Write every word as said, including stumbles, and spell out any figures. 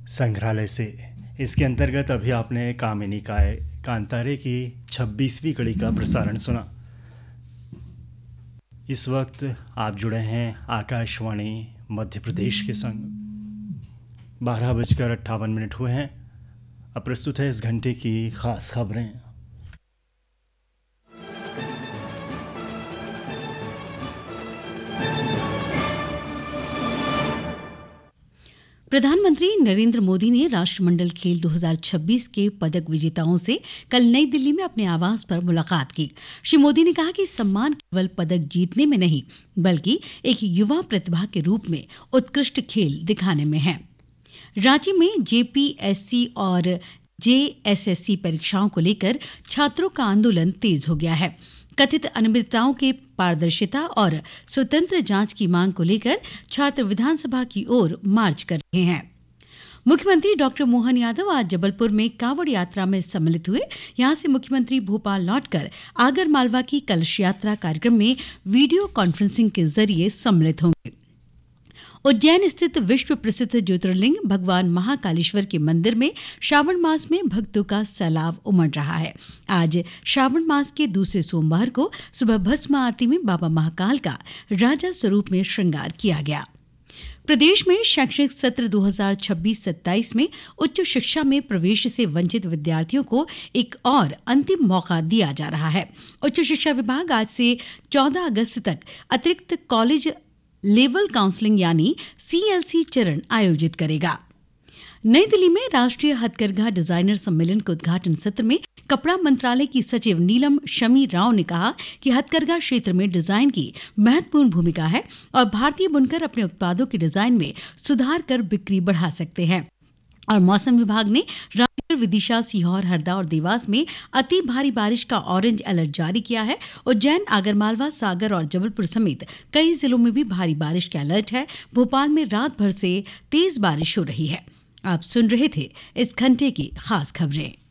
संग्रहालय से। इसके अंतर्गत अभी आपने कामिनी काय कांतारे की छब्बीसवीं कड़ी का प्रसारण सुना। इस वक्त आप जुड़े हैं आकाशवाणी मध्य प्रदेश के संग। बारह बजकर अट्ठावन मिनट हुए हैं। अब प्रस्तुत है इस घंटे की खास खबरें। प्रधानमंत्री नरेंद्र मोदी ने राष्ट्रमंडल खेल दो हज़ार छब्बीस के पदक विजेताओं से कल नई दिल्ली में अपने आवास पर मुलाकात की। श्री मोदी ने कहा कि सम्मान केवल पदक जीतने में नहीं, बल्कि एक युवा प्रतिभा के रूप में उत्कृष्ट खेल दिखाने में है। रांची में जेपीएससी और जेएसएससी परीक्षाओं को लेकर छात्रों का आंदोलन तेज हो गया है। कथित अनियमितताओं के पारदर्शिता और स्वतंत्र जांच की मांग को लेकर छात्र विधानसभा की ओर मार्च कर रहे हैं। मुख्यमंत्री डॉक्टर मोहन यादव आज जबलपुर में कांवड़ यात्रा में सम्मिलित हुए। यहां से मुख्यमंत्री भोपाल लौटकर आगर मालवा की कलश यात्रा कार्यक्रम में वीडियो कॉन्फ्रेंसिंग के जरिए सम्मिलित होंगे। उज्जैन स्थित विश्व प्रसिद्ध ज्योतिर्लिंग भगवान महाकालेश्वर के मंदिर में श्रावण मास में भक्तों का सैलाब उमड़ रहा है। आज श्रावण मास के दूसरे सोमवार को सुबह भस्म आरती में बाबा महाकाल का राजा स्वरूप में श्रृंगार किया गया। प्रदेश में शैक्षणिक सत्र दो हज़ार छब्बीस सत्ताईस में उच्च शिक्षा में प्रवेश से वंचित विद्यार्थियों को एक और अंतिम मौका दिया जा रहा है। उच्च शिक्षा विभाग आज से चौदह अगस्त तक अतिरिक्त कॉलेज लेवल काउंसलिंग यानी सीएलसी चरण आयोजित करेगा। नई दिल्ली में राष्ट्रीय हथकरघा डिजाइनर सम्मेलन के उद्घाटन सत्र में कपड़ा मंत्रालय की सचिव नीलम शमी राव ने कहा कि हथकरघा क्षेत्र में डिजाइन की महत्वपूर्ण भूमिका है और भारतीय बुनकर अपने उत्पादों के डिजाइन में सुधार कर बिक्री बढ़ा सकते हैं। और मौसम विभाग ने राजगढ़, विदिशा, सीहोर, हरदा और देवास में अति भारी बारिश का ऑरेंज अलर्ट जारी किया है। उज्जैन, आगरमालवा, सागर और जबलपुर समेत कई जिलों में भी भारी बारिश का अलर्ट है। भोपाल में रात भर से तेज बारिश हो रही है। आप सुन रहे थे इस घंटे की खास खबरें।